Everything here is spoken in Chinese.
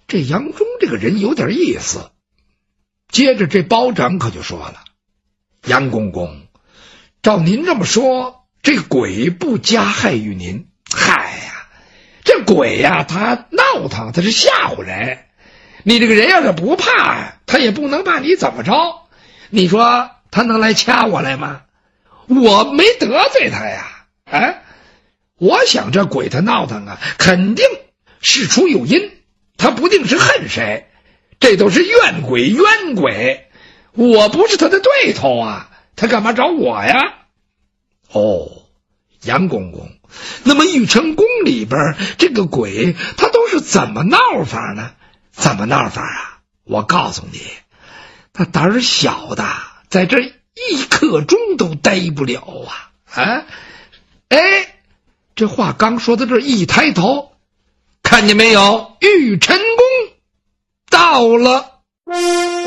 这杨忠这个人有点意思。接着这包拯可就说了：杨公公，照您这么说，这鬼不加害于您。嗨呀，这鬼呀，他闹腾，他是吓唬人。你这个人要是不怕，他也不能把你怎么着。你说他能来掐我来吗？我没得罪他呀。我想这鬼他闹腾啊，肯定事出有因，他不定是恨谁，这都是怨鬼冤鬼，我不是他的对头啊，他干嘛找我呀？杨公公，那么玉成宫里边这个鬼他都是怎么闹法呢？怎么闹法啊？我告诉你，他胆儿小的在这一刻钟都待不了啊！这话刚说到这儿，一抬头，看见没有？玉成宫到了。